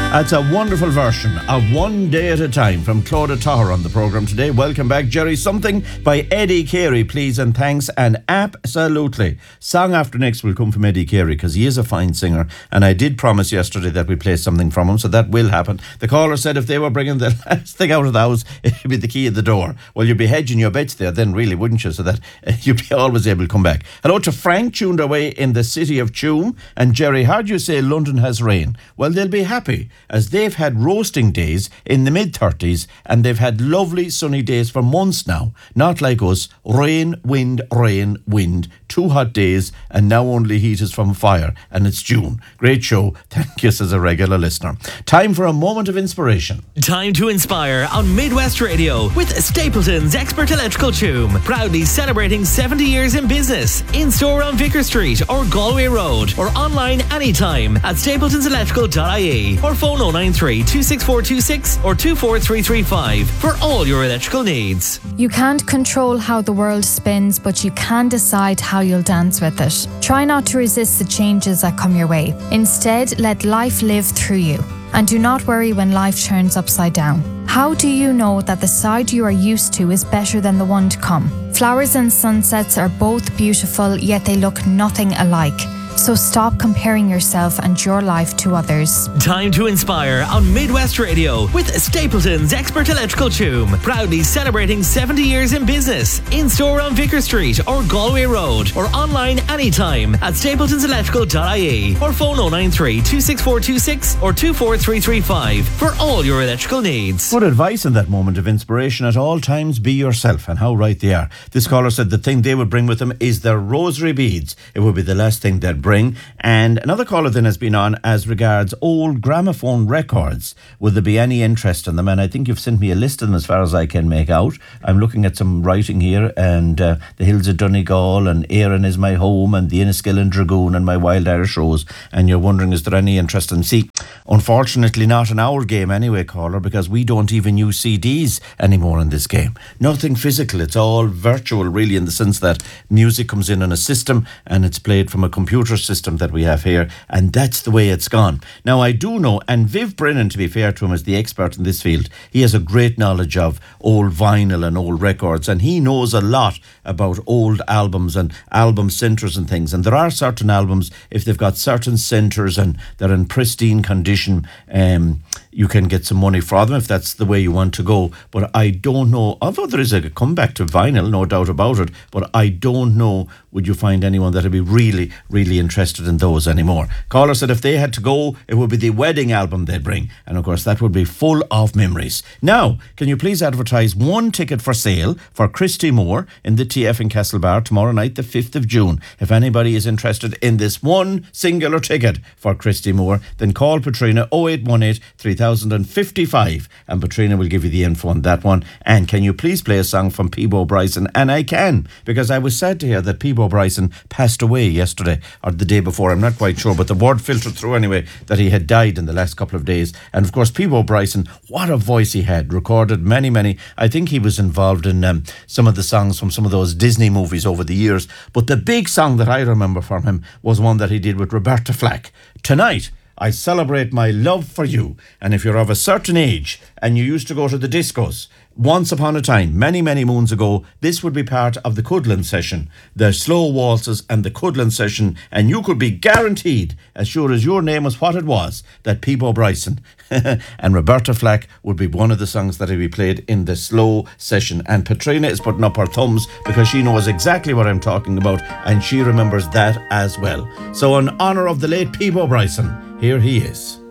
That's a wonderful version of One Day at a Time from Claudia Toher on the programme today. Welcome back, Jerry. Something by Eddie Carey, please and thanks, and absolutely. Song after next will come from Eddie Carey because he is a fine singer, and I did promise yesterday that we'd play something from him, so that will happen. The caller said if they were bringing the last thing out of the house, it would be the key at the door. Well, you'd be hedging your bets there then, really, wouldn't you? So that you'd be always able to come back. Hello to Frank, tuned away in the city of Tuam. And Jerry, how do you say London has rain? Well, they'll be happy, as they've had roasting days in the mid-30s and they've had lovely sunny days for months now. Not like us, rain, wind, 2 hot days, and now only heat is from fire, and it's June. Great show. Thank you as a regular listener. Time for a moment of inspiration. Time to inspire on Midwest Radio with Stapleton's Expert Electrical Tuam. Proudly celebrating 70 years in business. In store on Vicar Street or Galway Road, or online anytime at stapletonselectrical.ie, or phone 093 26426 or 24335 for all your electrical needs. You can't control how the world spins, but you can decide how you'll dance with it. Try not to resist the changes that come your way. Instead, let life live through you. And do not worry when life turns upside down. How do you know that the side you are used to is better than the one to come? Flowers and sunsets are both beautiful, yet they look nothing alike. So stop comparing yourself and your life to others. Time to inspire on Midwest Radio with Stapleton's Expert Electrical Tuam. Proudly celebrating 70 years in business. In store on Vicar Street or Galway Road, or online anytime at stapletonselectrical.ie, or phone 093 26426 or 24335 for all your electrical needs. Good advice in that moment of inspiration. At all times, be yourself, and how right they are. This caller said the thing they would bring with them is their rosary beads. It would be the last thing they'd bring. And another caller then has been on as regards old gramophone records. Would there be any interest in them? And I think you've sent me a list of them as far as I can make out. I'm looking at some writing here, and the Hills of Donegal, and Éireann is my home, and the Enniskillen Dragoon, and my Wild Irish Rose. And you're wondering, is there any interest in them? See, unfortunately not in our game anyway, caller, because we don't even use CDs anymore in this game. Nothing physical. It's all virtual, really, in the sense that music comes in on a system and it's played from a computer system that we have here, and that's the way it's gone. Now, I do know, and Viv Brennan, to be fair to him, is the expert in this field. He has a great knowledge of old vinyl and old records, and he knows a lot about old albums and album centres and things. And there are certain albums, if they've got certain centres and they're in pristine condition, you can get some money for them if that's the way you want to go. But I don't know, although there is a comeback to vinyl, no doubt about it, but I don't know, would you find anyone that would be really, really interested in those anymore? Caller said if they had to go, it would be the wedding album they'd bring. And of course, that would be full of memories. Now, can you please advertise one ticket for sale for Christy Moore in the TF in Castlebar tomorrow night, the 5th of June. If anybody is interested in this one singular ticket for Christy Moore, then call Patrina 0818 3055 and Patrina will give you the info on that one. And can you please play a song from Peabo Bryson? And I can, because I was sad to hear that Peabo Bryson passed away yesterday or the day before, I'm not quite sure, but the word filtered through anyway that he had died in the last couple of days. And of course, Peabo Bryson, what a voice he had, recorded many, I think he was involved in some of the songs from some of those Disney movies over the years. But the big song that I remember from him was one that he did with Roberta Flack. Tonight, I celebrate my love for you. And if you're of a certain age and you used to go to the discos, once upon a time, many moons ago, this would be part of the Cudlin session, the slow waltzes and the Cudlin session, and you could be guaranteed, as sure as your name was what it was, that Peabo Bryson and Roberta Flack would be one of the songs that would be played in the slow session. And Patrina is putting up her thumbs because she knows exactly what I'm talking about, and she remembers that as well. So in honour of the late Peabo Bryson, here he is.